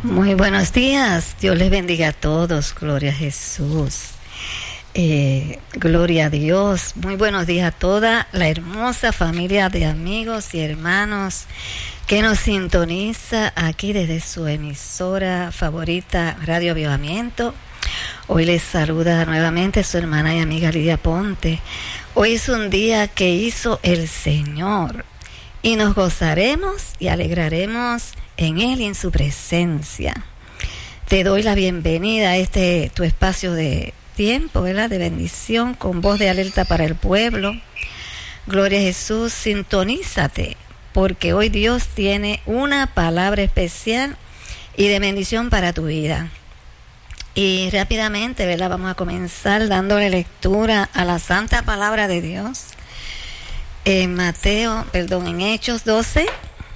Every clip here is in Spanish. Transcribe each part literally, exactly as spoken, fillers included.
Muy buenos días, Dios les bendiga a todos, gloria a Jesús, eh, gloria a Dios. Muy buenos días a toda la hermosa familia de amigos y hermanos que nos sintoniza aquí desde su emisora favorita, Radio Avivamiento. Hoy les saluda nuevamente su hermana y amiga Lidia Ponte. Hoy es un día que hizo el Señor y nos gozaremos y alegraremos en Él y en su presencia. Te doy la bienvenida a este tu espacio de tiempo, ¿verdad? De bendición, con voz de alerta para el pueblo. Gloria a Jesús, sintonízate, porque hoy Dios tiene una palabra especial y de bendición para tu vida. Y rápidamente, ¿verdad? Vamos a comenzar dándole lectura a la santa palabra de Dios. En Mateo, perdón, en Hechos doce,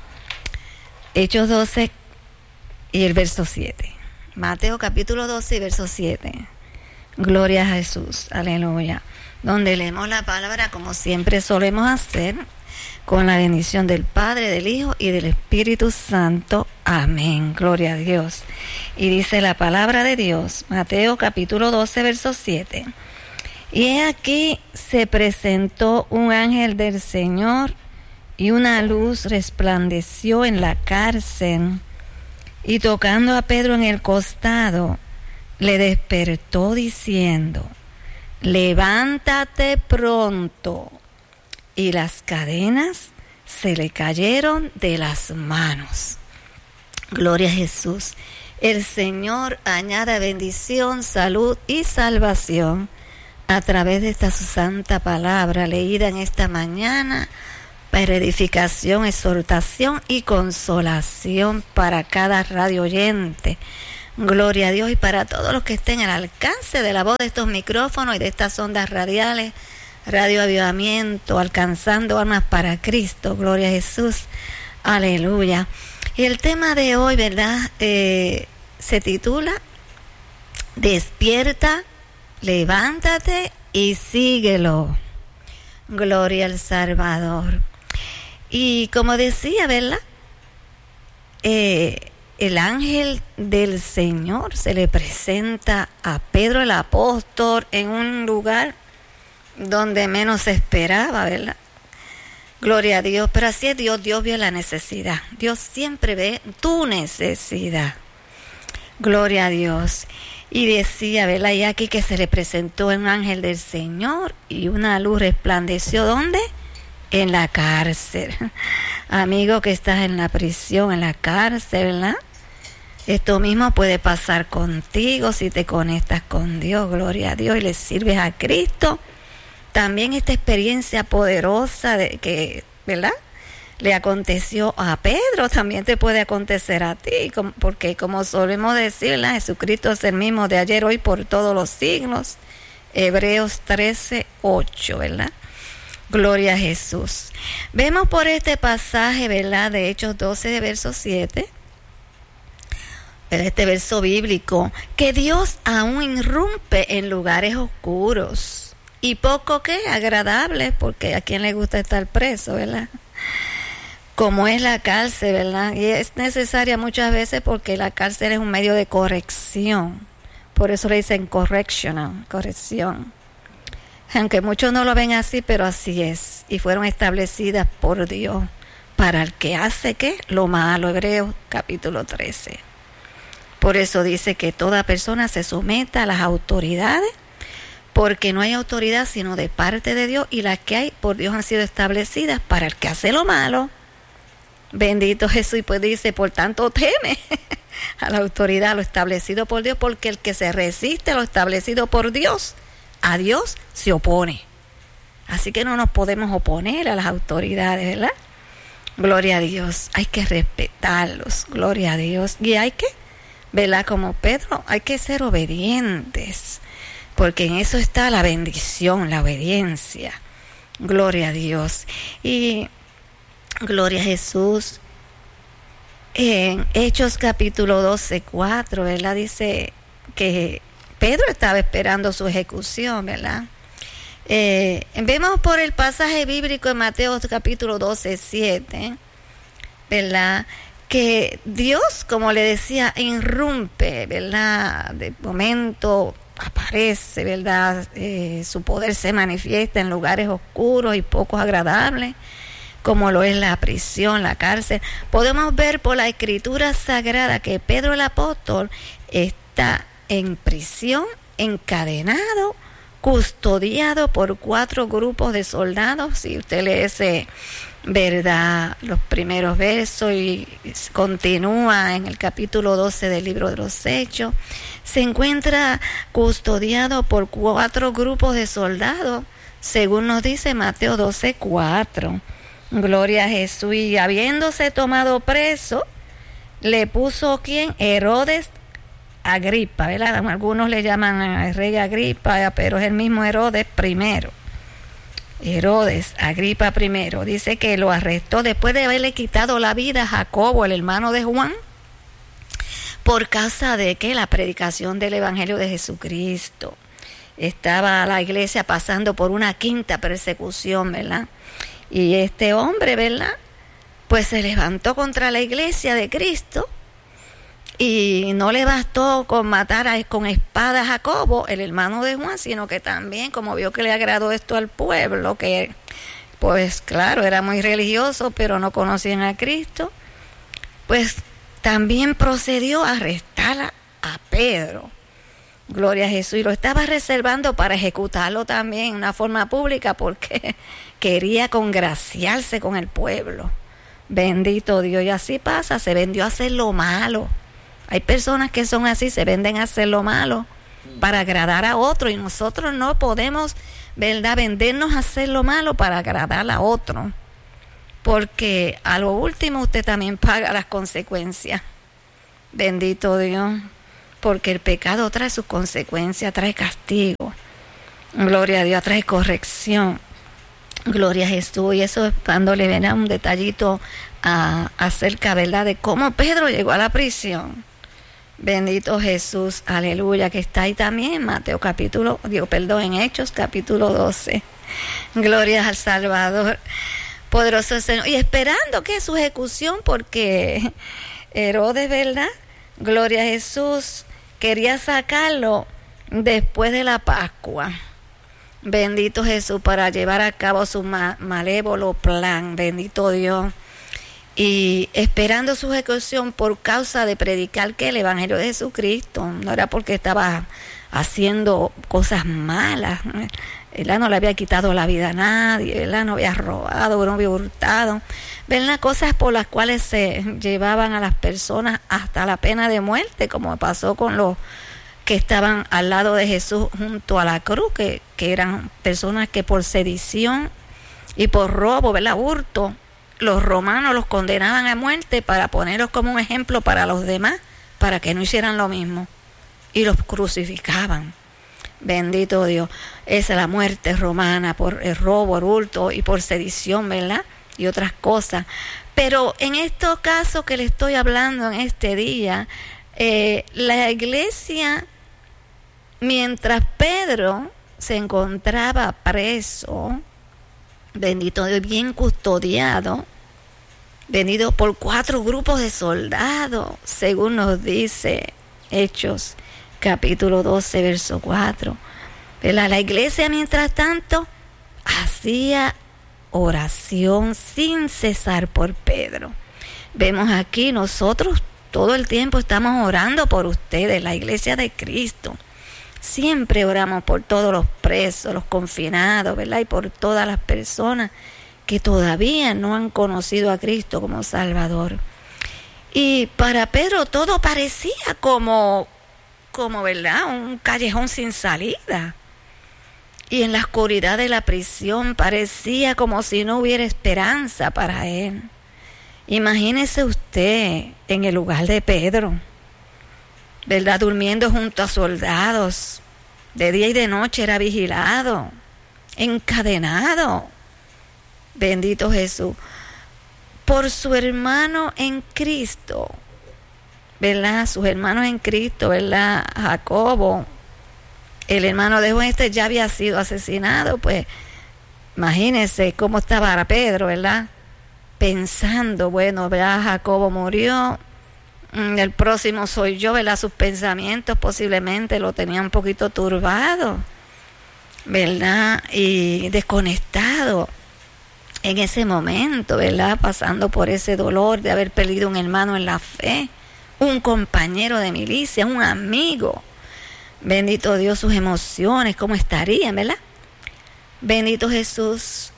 Hechos doce y el verso siete. Mateo capítulo doce y verso siete. Gloria a Jesús, aleluya. Donde leemos la palabra como siempre solemos hacer, con la bendición del Padre, del Hijo y del Espíritu Santo. Amén. Gloria a Dios. Y dice la palabra de Dios, Mateo capítulo doce, verso siete. Y he aquí se presentó un ángel del Señor, y una luz resplandeció en la cárcel, y tocando a Pedro en el costado, le despertó diciendo: levántate pronto. Y las cadenas se le cayeron de las manos. Gloria a Jesús. El Señor añada bendición, salud y salvación a través de esta su santa palabra leída en esta mañana, para edificación, exhortación y consolación para cada radio oyente. Gloria a Dios, y para todos los que estén al alcance de la voz de estos micrófonos y de estas ondas radiales, Radio Avivamiento, alcanzando almas para Cristo. Gloria a Jesús, aleluya. Y el tema de hoy, ¿verdad? Eh, se titula Despierta, levántate y síguelo. Gloria al Salvador. Y como decía, ¿verdad? Eh, el ángel del Señor se le presenta a Pedro el apóstol en un lugar donde menos se esperaba, ¿verdad? Gloria a Dios. Pero así es Dios, Dios vio la necesidad. Dios siempre ve tu necesidad. Gloria a Dios. Y decía, ¿verdad? Y aquí que se le presentó un ángel del Señor y una luz resplandeció, ¿dónde? En la cárcel. Amigo que estás en la prisión, en la cárcel, ¿verdad? Esto mismo puede pasar contigo si te conectas con Dios, gloria a Dios, y le sirves a Cristo. También esta experiencia poderosa de que, ¿verdad?, le aconteció a Pedro, también te puede acontecer a ti, porque como solemos decir, ¿verdad?, Jesucristo es el mismo de ayer, hoy, por todos los siglos. Hebreos trece, ocho, ¿verdad? Gloria a Jesús. Vemos por este pasaje, ¿verdad?, de Hechos doce, de verso siete, este verso bíblico, que Dios aún irrumpe en lugares oscuros y poco que agradables, porque a quien le gusta estar preso, ¿verdad?, como es la cárcel, ¿verdad? Y es necesaria muchas veces porque la cárcel es un medio de corrección. Por eso le dicen correctional, corrección. Aunque muchos no lo ven así, pero así es. Y fueron establecidas por Dios para el que hace, ¿qué? Lo malo. Hebreos capítulo trece. Por eso dice que toda persona se someta a las autoridades, porque no hay autoridad sino de parte de Dios, y las que hay por Dios han sido establecidas para el que hace lo malo. Bendito Jesús. Y pues dice, por tanto teme a la autoridad, lo establecido por Dios, porque el que se resiste a lo establecido por Dios, a Dios se opone. Así que no nos podemos oponer a las autoridades, ¿verdad? Gloria a Dios. Hay que respetarlos, gloria a Dios. Y hay que, ¿verdad?, como Pedro, hay que ser obedientes, porque en eso está la bendición, la obediencia. Gloria a Dios. Y gloria a Jesús. En Hechos capítulo doce, cuatro, ¿verdad?, dice que Pedro estaba esperando su ejecución, ¿verdad? Eh, vemos por el pasaje bíblico en Mateo capítulo doce, siete, ¿verdad?, que Dios, como le decía, irrumpe, ¿verdad? De momento aparece, ¿verdad? Eh, su poder se manifiesta en lugares oscuros y poco agradables, como lo es la prisión, la cárcel. Podemos ver por la Escritura Sagrada que Pedro el apóstol está en prisión, encadenado, custodiado por cuatro grupos de soldados. Si usted lee ese, verdad, los primeros versos y continúa en el capítulo doce del libro de los Hechos, se encuentra custodiado por cuatro grupos de soldados, según nos dice Mateo doce cuatro. Gloria a Jesús. Y habiéndose tomado preso, le puso ¿quién? Herodes Agripa, ¿verdad? Algunos le llaman al rey Agripa, pero es el mismo Herodes primero. Herodes Agripa primero. Dice que lo arrestó después de haberle quitado la vida a Jacobo, el hermano de Juan, por causa de que la predicación del Evangelio de Jesucristo. Estaba la iglesia pasando por una quinta persecución, ¿verdad? Y este hombre, ¿verdad? Pues se levantó contra la iglesia de Cristo. Y no le bastó con matar a, con espada a Jacobo, el hermano de Juan, sino que también, como vio que le agradó esto al pueblo, que pues claro, era muy religioso, pero no conocían a Cristo, pues también procedió a arrestar a, a Pedro. Gloria a Jesús. Y lo estaba reservando para ejecutarlo también en una forma pública porque quería congraciarse con el pueblo. Bendito Dios. Y así pasa, se vendió a hacer lo malo. Hay personas que son así, se venden a hacer lo malo para agradar a otro, y nosotros no podemos, ¿verdad?, vendernos a hacer lo malo para agradar a otro, porque a lo último usted también paga las consecuencias. Bendito Dios, porque el pecado trae sus consecuencias, trae castigo. Gloria a Dios, trae corrección. Gloria a Jesús. Y eso es cuando le verá un detallito a, acerca, ¿verdad?, de cómo Pedro llegó a la prisión. Bendito Jesús, aleluya, que está ahí también, Mateo capítulo, digo, perdón, en Hechos capítulo doce. Gloria al Salvador, poderoso Señor. Y esperando que su ejecución, porque Herodes, ¿verdad? Gloria a Jesús, quería sacarlo después de la Pascua. Bendito Jesús, para llevar a cabo su ma- malévolo plan. Bendito Dios. Y esperando su ejecución por causa de predicar que el Evangelio de Jesucristo, no era porque estaba haciendo cosas malas, él no le había quitado la vida a nadie, él no había robado, no había hurtado, ven las cosas por las cuales se llevaban a las personas hasta la pena de muerte, como pasó con los que estaban al lado de Jesús junto a la cruz, que, que eran personas que por sedición y por robo, ¿verdad?, hurto, los romanos los condenaban a muerte para ponerlos como un ejemplo para los demás, para que no hicieran lo mismo, y los crucificaban. Bendito Dios. Esa es la muerte romana por el robo, el hurto y por sedición, ¿verdad?, y otras cosas. Pero en estos casos que le estoy hablando en este día, eh, la iglesia, mientras Pedro se encontraba preso, bendito Dios, bien custodiado, venido por cuatro grupos de soldados, según nos dice Hechos capítulo doce, verso cuatro. ¿Verdad? La iglesia, mientras tanto, hacía oración sin cesar por Pedro. Vemos aquí, nosotros todo el tiempo estamos orando por ustedes, la iglesia de Cristo. Siempre oramos por todos los presos, los confinados, ¿verdad? Y por todas las personas que todavía no han conocido a Cristo como Salvador. Y para Pedro todo parecía como, como, ¿verdad?, un callejón sin salida. Y en la oscuridad de la prisión parecía como si no hubiera esperanza para él. Imagínese usted en el lugar de Pedro, ¿verdad?, durmiendo junto a soldados, de día y de noche era vigilado, encadenado, bendito Jesús, por su hermano en Cristo, ¿verdad?, sus hermanos en Cristo, ¿verdad?, Jacobo, el hermano de Juan, este ya había sido asesinado, pues imagínense cómo estaba Pedro, ¿verdad?, pensando, bueno, ¿verdad? Jacobo murió, el próximo soy yo, ¿verdad? Sus pensamientos posiblemente lo tenía un poquito turbado, ¿verdad? Y desconectado en ese momento, ¿verdad? Pasando por ese dolor de haber perdido un hermano en la fe, un compañero de milicia, un amigo. Bendito Dios, sus emociones, ¿cómo estarían, verdad? Bendito Jesús.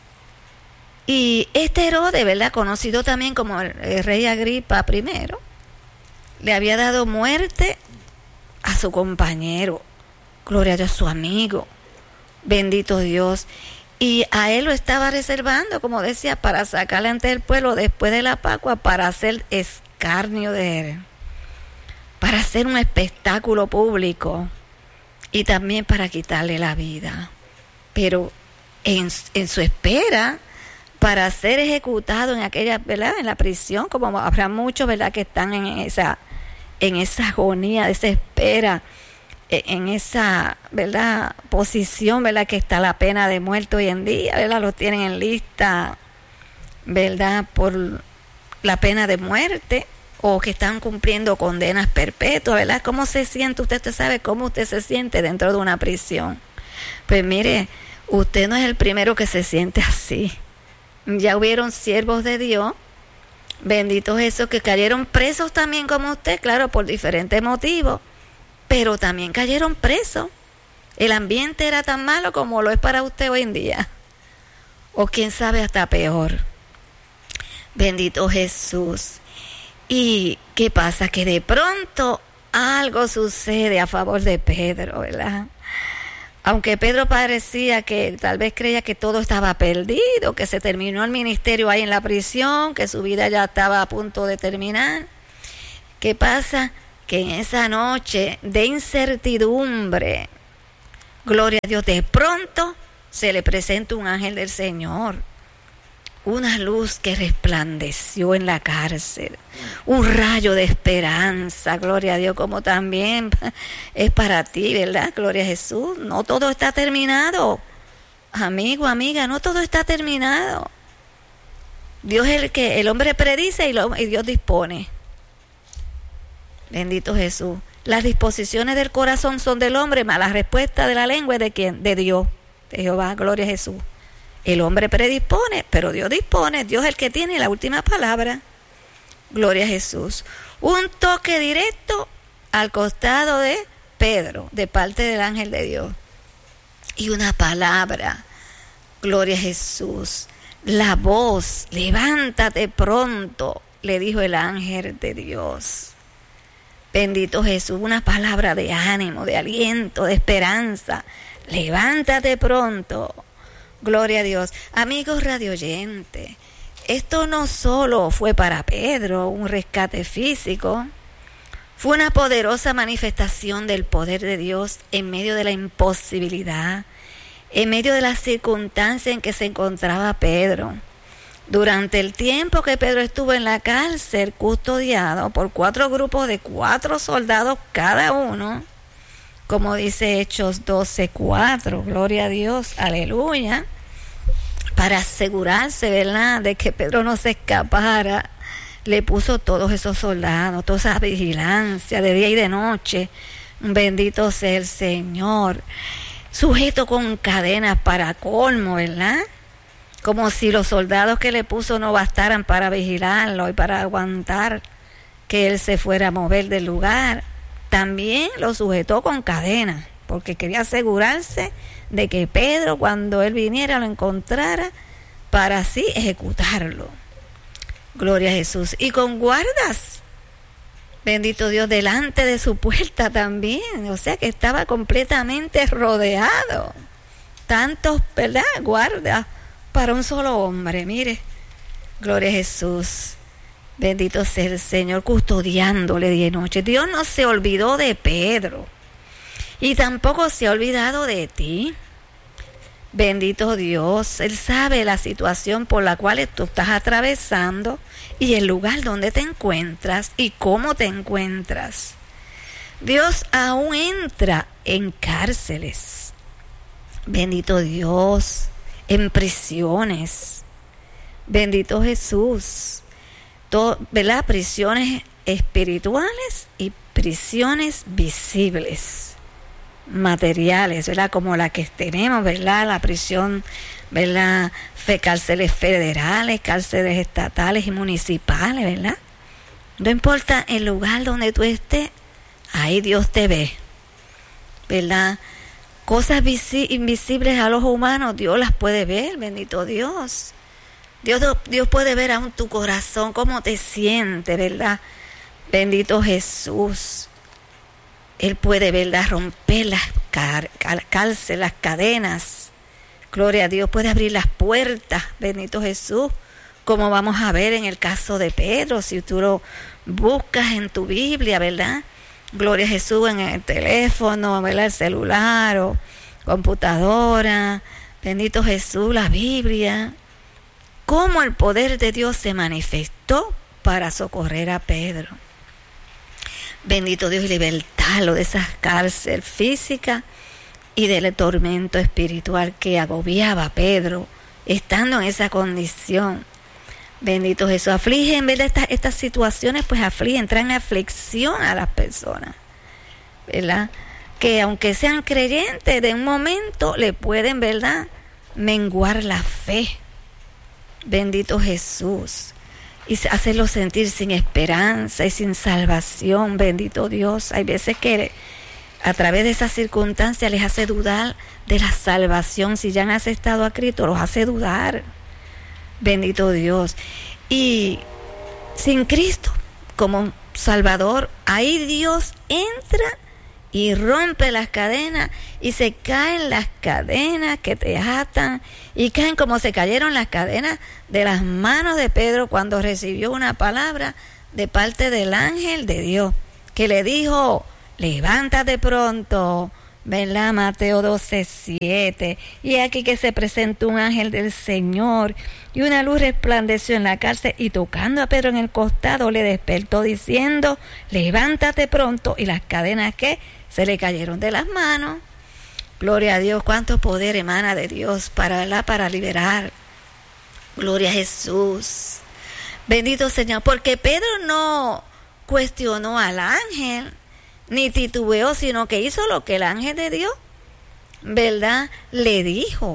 Y este Herodes, ¿verdad? Conocido también como el, el rey Agripa primero, le había dado muerte a su compañero, gloria a Dios, su amigo, bendito Dios. Y a él lo estaba reservando, como decía, para sacarle ante el pueblo después de la Pascua, para hacer escarnio de él, para hacer un espectáculo público y también para quitarle la vida. Pero en, en su espera, para ser ejecutado en aquella, ¿verdad? En la prisión, como habrá muchos, ¿verdad? Que están en esa, en esa agonía, de esa espera, en esa, ¿verdad? Posición, ¿verdad? Que está la pena de muerte hoy en día, ¿verdad? Los tienen en lista, ¿verdad? Por la pena de muerte, o que están cumpliendo condenas perpetuas, ¿verdad? ¿Cómo se siente? Usted, usted sabe cómo usted se siente dentro de una prisión. Pues mire, usted no es el primero que se siente así. Ya hubieron siervos de Dios, benditos esos, que cayeron presos también como usted, claro, por diferentes motivos, pero también cayeron presos. El ambiente era tan malo como lo es para usted hoy en día, o quién sabe hasta peor. Bendito Jesús. ¿Y qué pasa? Que de pronto algo sucede a favor de Pedro, ¿verdad? Aunque Pedro parecía que tal vez creía que todo estaba perdido, que se terminó el ministerio ahí en la prisión, que su vida ya estaba a punto de terminar. ¿Qué pasa? Que en esa noche de incertidumbre, gloria a Dios, de pronto se le presenta un ángel del Señor. Una luz que resplandeció en la cárcel, un rayo de esperanza, gloria a Dios, como también es para ti, ¿verdad? Gloria a Jesús. No todo está terminado, amigo, amiga, no todo está terminado. Dios es el que, el hombre predice y, lo, y Dios dispone. Bendito Jesús. Las disposiciones del corazón son del hombre, mas la respuesta de la lengua es de quién, de Dios, de Jehová, gloria a Jesús. El hombre predispone, pero Dios dispone. Dios es el que tiene la última palabra. Gloria a Jesús. Un toque directo al costado de Pedro, de parte del ángel de Dios. Y una palabra. Gloria a Jesús. La voz, levántate pronto, le dijo el ángel de Dios. Bendito Jesús. Una palabra de ánimo, de aliento, de esperanza. Levántate pronto. Gloria a Dios. Amigos radioyentes, esto no solo fue para Pedro un rescate físico, fue una poderosa manifestación del poder de Dios en medio de la imposibilidad, en medio de las circunstancias en que se encontraba Pedro. Durante el tiempo que Pedro estuvo en la cárcel, custodiado por cuatro grupos de cuatro soldados cada uno, como dice Hechos doce cuatro, gloria a Dios, aleluya, para asegurarse, ¿verdad?, de que Pedro no se escapara, le puso todos esos soldados, toda esa vigilancia de día y de noche, bendito sea el Señor, sujeto con cadenas para colmo, ¿verdad?, como si los soldados que le puso no bastaran para vigilarlo y para aguantar que él se fuera a mover del lugar. También lo sujetó con cadenas, porque quería asegurarse de que Pedro, cuando él viniera, lo encontrara para así ejecutarlo. Gloria a Jesús. Y con guardas, bendito Dios, delante de su puerta también. O sea que estaba completamente rodeado. Tantos, ¿verdad?, guardas para un solo hombre. Mire, gloria a Jesús. Bendito sea el Señor, custodiándole día y noche. Dios no se olvidó de Pedro y tampoco se ha olvidado de ti. Bendito Dios, Él sabe la situación por la cual tú estás atravesando y el lugar donde te encuentras y cómo te encuentras. Dios aún entra en cárceles. Bendito Dios, en prisiones. Bendito Jesús. Todo, ¿verdad? Prisiones espirituales y prisiones visibles, materiales, ¿verdad? Como la que tenemos, ¿verdad? La prisión, ¿verdad? Fe, cárceles federales, cárceles estatales y municipales, ¿verdad? No importa el lugar donde tú estés, ahí Dios te ve, ¿verdad? Cosas visi- invisibles a los humanos, Dios las puede ver, bendito Dios. Dios, Dios puede ver aún tu corazón, cómo te sientes, ¿verdad? Bendito Jesús. Él puede, ¿verdad?, romper las car- cárceles, las cadenas. Gloria a Dios, puede abrir las puertas, bendito Jesús. Como vamos a ver en el caso de Pedro, si tú lo buscas en tu Biblia, ¿verdad? Gloria a Jesús, en el teléfono, ¿verdad? El celular o computadora. Bendito Jesús, la Biblia. Cómo el poder de Dios se manifestó para socorrer a Pedro. Bendito Dios, y libertarlo de esas cárceles físicas y del tormento espiritual que agobiaba a Pedro, estando en esa condición. Bendito Jesús. Aflige, en vez de estas, estas situaciones, pues afligen, traen aflicción a las personas, ¿verdad? Que aunque sean creyentes, de un momento le pueden, ¿verdad?, menguar la fe. Bendito Jesús. Y hacerlo sentir sin esperanza y sin salvación. Bendito Dios. Hay veces que a través de esas circunstancias les hace dudar de la salvación. Si ya han aceptado a Cristo, los hace dudar. Bendito Dios. Y sin Cristo como Salvador, ahí Dios entra y rompe las cadenas, y se caen las cadenas que te atan, y caen como se cayeron las cadenas de las manos de Pedro cuando recibió una palabra de parte del ángel de Dios, que le dijo: levántate pronto, ¿verdad? Mateo doce, siete. Y aquí que se presentó un ángel del Señor, y una luz resplandeció en la cárcel, y tocando a Pedro en el costado le despertó diciendo: levántate pronto. Y las cadenas que se le cayeron de las manos. Gloria a Dios. Cuánto poder emana de Dios para, ¿verdad?, para liberar. Gloria a Jesús. Bendito Señor. Porque Pedro no cuestionó al ángel, ni titubeó, sino que hizo lo que el ángel de Dios, ¿verdad?, le dijo,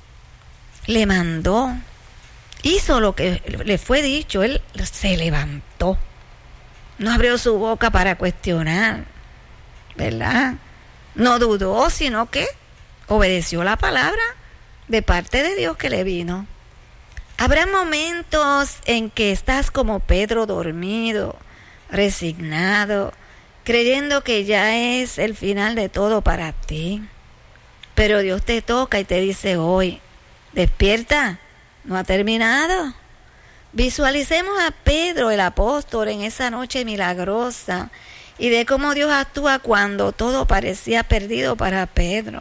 le mandó. Hizo lo que le fue dicho. Él se levantó. No abrió su boca para cuestionar, ¿verdad? No dudó, sino que obedeció la palabra de parte de Dios que le vino. Habrá momentos en que estás como Pedro, dormido, resignado, creyendo que ya es el final de todo para ti. Pero Dios te toca y te dice hoy: despierta, no ha terminado. Visualicemos a Pedro, el apóstol, en esa noche milagrosa, y de cómo Dios actúa cuando todo parecía perdido para Pedro.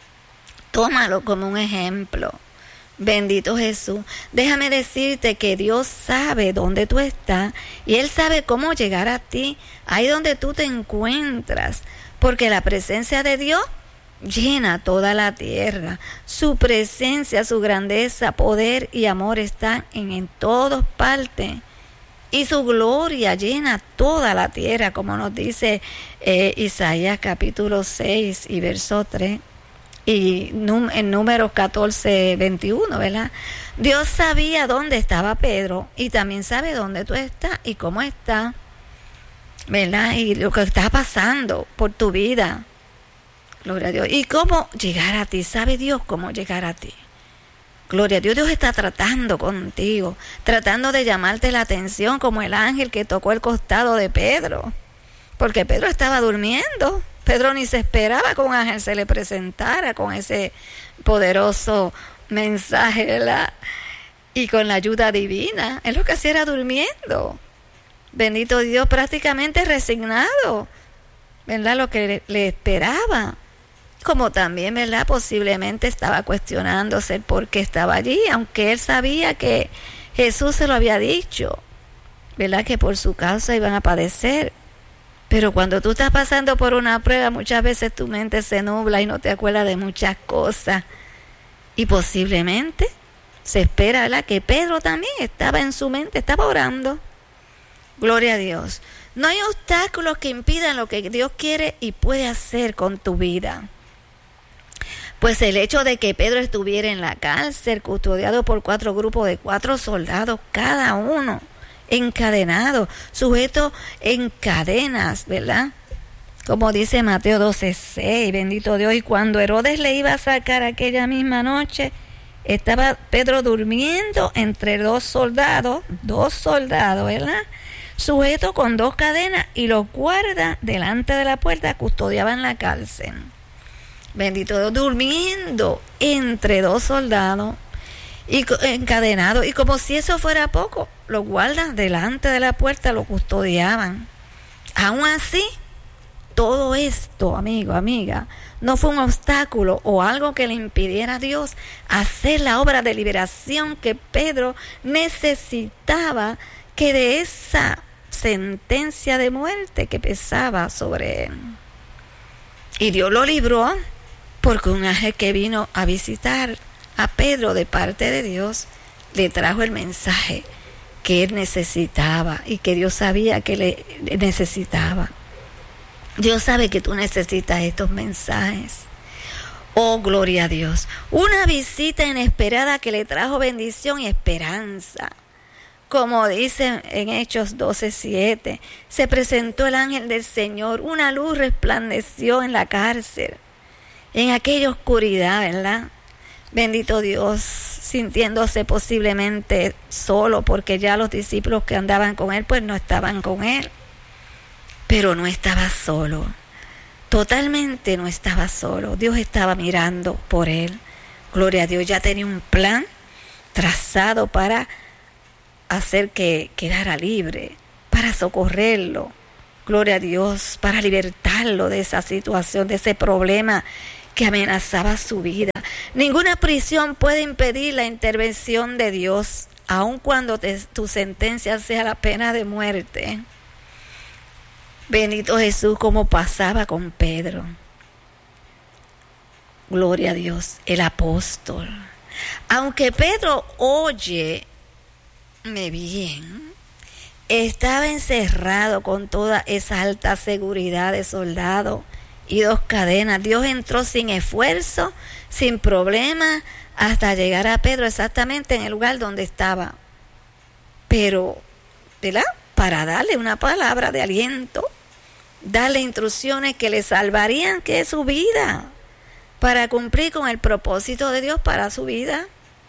Tómalo como un ejemplo. Bendito Jesús. Déjame decirte que Dios sabe dónde tú estás, y Él sabe cómo llegar a ti, ahí donde tú te encuentras, porque la presencia de Dios llena toda la tierra. Su presencia, su grandeza, poder y amor están en, en todas partes. Y su gloria llena toda la tierra, como nos dice eh, Isaías capítulo seis y verso tres. Y num- en Números catorce, veintiuno, ¿verdad? Dios sabía dónde estaba Pedro, y también sabe dónde tú estás y cómo estás, ¿verdad? Y lo que está pasando por tu vida. Gloria a Dios. Y cómo llegar a ti. ¿Sabe Dios cómo llegar a ti? Gloria a Dios. Dios está tratando contigo, tratando de llamarte la atención, como el ángel que tocó el costado de Pedro, porque Pedro estaba durmiendo. Pedro ni se esperaba que un ángel se le presentara con ese poderoso mensaje, ¿verdad? Y con la ayuda divina. Él lo que hacía era durmiendo. Bendito Dios, prácticamente resignado, ¿verdad? Lo que le, le esperaba. Como también, ¿verdad?, posiblemente estaba cuestionándose el por qué estaba allí, aunque él sabía que Jesús se lo había dicho, ¿verdad?, que por su causa iban a padecer. Pero cuando tú estás pasando por una prueba, muchas veces tu mente se nubla y no te acuerdas de muchas cosas. Y posiblemente se espera, ¿verdad?, que Pedro también estaba en su mente, estaba orando. Gloria a Dios. No hay obstáculos que impidan lo que Dios quiere y puede hacer con tu vida. Pues el hecho de que Pedro estuviera en la cárcel, custodiado por cuatro grupos de cuatro soldados, cada uno encadenado, sujeto en cadenas, ¿verdad? Como dice Mateo doce seis, bendito Dios. Y cuando Herodes le iba a sacar aquella misma noche, estaba Pedro durmiendo entre dos soldados, dos soldados, ¿verdad?, sujeto con dos cadenas, y los guardas delante de la puerta custodiaban la cárcel. Bendito Dios, durmiendo entre dos soldados y encadenados, y como si eso fuera poco, los guardas delante de la puerta lo custodiaban. Aún así, todo esto, amigo, amiga, no fue un obstáculo o algo que le impidiera a Dios hacer la obra de liberación que Pedro necesitaba, que de esa sentencia de muerte que pesaba sobre él. Y Dios lo libró porque un ángel que vino a visitar a Pedro de parte de Dios le trajo el mensaje que él necesitaba y que Dios sabía que le necesitaba. Dios sabe que tú necesitas estos mensajes. Oh, gloria a Dios. Una visita inesperada que le trajo bendición y esperanza. Como dice en Hechos doce siete, se presentó el ángel del Señor, una luz resplandeció en la cárcel, en aquella oscuridad, ¿verdad? Bendito Dios, sintiéndose posiblemente solo, porque ya los discípulos que andaban con él, pues no estaban con él. Pero no estaba solo, totalmente no estaba solo. Dios estaba mirando por él. Gloria a Dios, ya tenía un plan trazado para hacer que quedara libre, para socorrerlo, gloria a Dios, para libertarlo de esa situación, de ese problema que amenazaba su vida. Ninguna prisión puede impedir la intervención de Dios, aun cuando te, tu sentencia sea la pena de muerte. Bendito Jesús, como pasaba con Pedro. Gloria a Dios, el apóstol. Aunque Pedro oye me bien, estaba encerrado con toda esa alta seguridad de soldado y dos cadenas. Dios entró sin esfuerzo, sin problema, hasta llegar a Pedro exactamente en el lugar donde estaba. Pero, ¿verdad?, para darle una palabra de aliento, darle instrucciones que le salvarían que su vida, para cumplir con el propósito de Dios para su vida.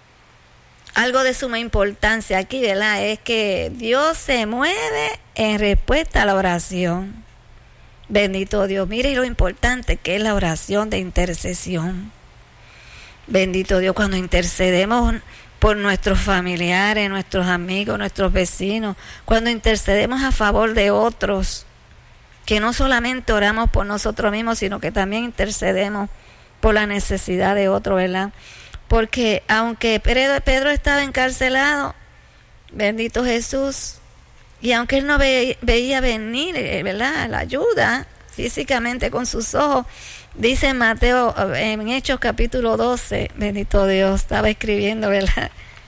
Algo de suma importancia aquí, ¿verdad?, es que Dios se mueve en respuesta a la oración. Bendito Dios. Mire lo importante que es la oración de intercesión. Bendito Dios, cuando intercedemos por nuestros familiares, nuestros amigos, nuestros vecinos, cuando intercedemos a favor de otros, que no solamente oramos por nosotros mismos, sino que también intercedemos por la necesidad de otro, ¿verdad? Porque aunque Pedro, Pedro estaba encarcelado, bendito Jesús, y aunque él no ve, veía venir, ¿verdad?, la ayuda físicamente con sus ojos, dice en Mateo, en Hechos capítulo doce, bendito Dios, estaba escribiendo, ¿verdad?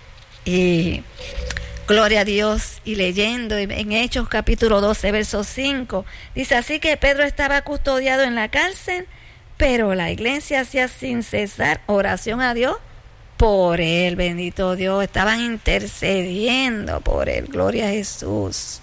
Y gloria a Dios, y leyendo en Hechos capítulo doce, verso cinco, dice: así que Pedro estaba custodiado en la cárcel, pero la iglesia hacía sin cesar oración a Dios por él. Bendito Dios, estaban intercediendo por él. Gloria a Jesús.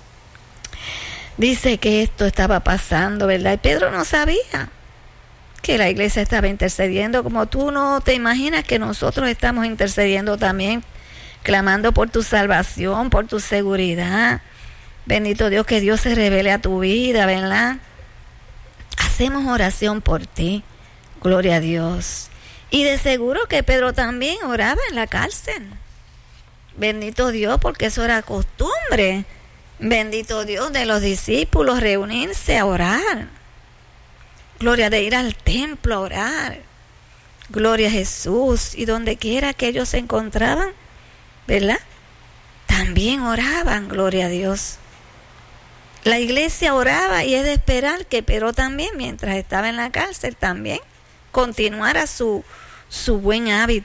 Dice que esto estaba pasando, ¿verdad? Y Pedro no sabía que la iglesia estaba intercediendo, como tú no te imaginas que nosotros estamos intercediendo también, clamando por tu salvación, por tu seguridad. Bendito Dios, que Dios se revele a tu vida, ¿verdad? Hacemos oración por ti, gloria a Dios. Y de seguro que Pedro también oraba en la cárcel. Bendito Dios, porque eso era costumbre, bendito Dios, de los discípulos reunirse a orar. Gloria, de ir al templo a orar. Gloria a Jesús. Y donde quiera que ellos se encontraban, ¿verdad?, también oraban, gloria a Dios. La iglesia oraba, y es de esperar que Pedro también, mientras estaba en la cárcel, también continuara su, su buen hábito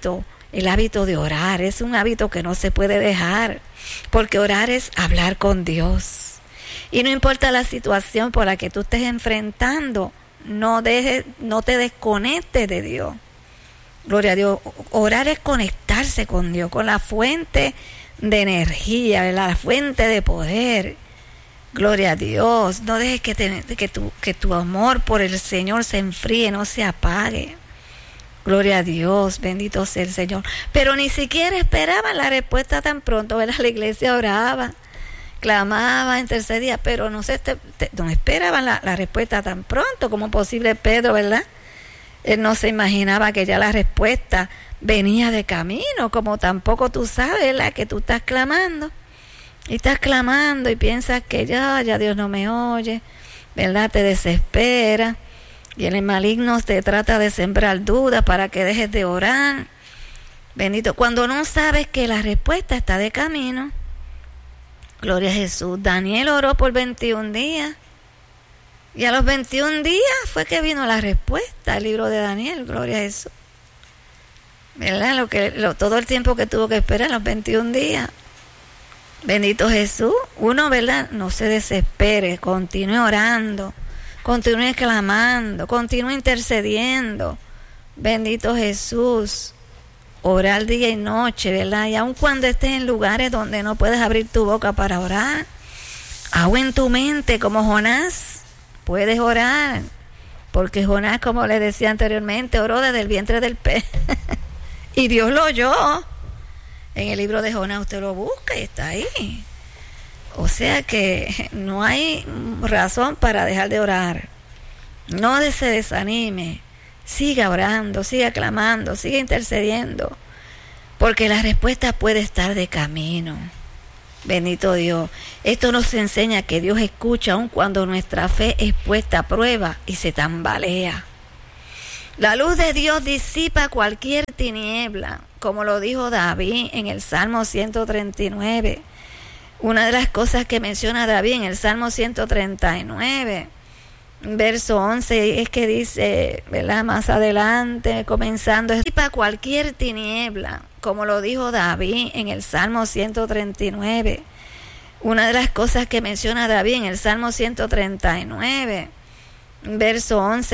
el hábito de orar. Es un hábito que no se puede dejar, porque orar es hablar con Dios. Y no importa la situación por la que tú estés enfrentando, no dejes, no te desconectes de Dios. Gloria a Dios. Orar es conectarse con Dios, con la fuente de energía, ¿verdad? La fuente de poder. Gloria a Dios. No dejes que, te, que, tu, que tu amor por el Señor se enfríe, no se apague. Gloria a Dios, bendito sea el Señor. Pero ni siquiera esperaban la respuesta tan pronto, ¿verdad? La iglesia oraba, clamaba, intercedía, pero no se te, te, no esperaban la, la respuesta tan pronto. Como posible Pedro, ¿verdad? Él no se imaginaba que ya la respuesta venía de camino, como tampoco tú sabes, ¿verdad? Que tú estás clamando, y estás clamando y piensas que ya, ya Dios no me oye, ¿verdad? Te desespera. Y el maligno te trata de sembrar dudas para que dejes de orar. Bendito. Cuando no sabes que la respuesta está de camino. Gloria a Jesús. Daniel oró por veintiún días. Y a los veintiún días fue que vino la respuesta, el libro de Daniel. Gloria a Jesús. ¿Verdad? Lo que, lo, todo el tiempo que tuvo que esperar, los veintiún días. Bendito Jesús. Uno, ¿verdad? No se desespere. Continúe orando. Continúe clamando, continúe intercediendo. Bendito Jesús. Orar día y noche, ¿verdad? Y aun cuando estés en lugares donde no puedes abrir tu boca para orar, aún en tu mente, como Jonás, puedes orar. Porque Jonás, como le decía anteriormente, oró desde el vientre del pez. Y Dios lo oyó. En el libro de Jonás usted lo busca y está ahí. O sea que no hay razón para dejar de orar. No se desanime. Siga orando, siga clamando, siga intercediendo. Porque la respuesta puede estar de camino. Bendito Dios. Esto nos enseña que Dios escucha aun cuando nuestra fe es puesta a prueba y se tambalea. La luz de Dios disipa cualquier tiniebla, como lo dijo David en el Salmo ciento treinta y nueve. Una de las cosas que menciona David en el Salmo ciento treinta y nueve, verso once, es que dice, ¿verdad? Más adelante, comenzando, disipa cualquier tiniebla, como lo dijo David en el Salmo ciento treinta y nueve. Una de las cosas que menciona David en el Salmo ciento treinta y nueve, verso once,